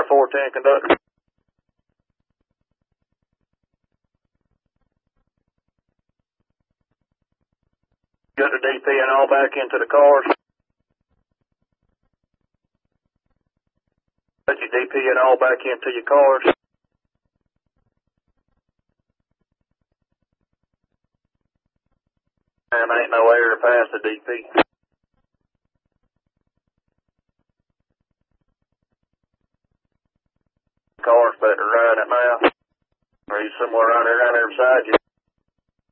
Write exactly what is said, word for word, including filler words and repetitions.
to four ten, conductor. Got the D P and all back into the cars. Got your D P and all back into your cars. And ain't no air to pass the D P. Car's better ride it now. Or he's somewhere around there, around there beside you.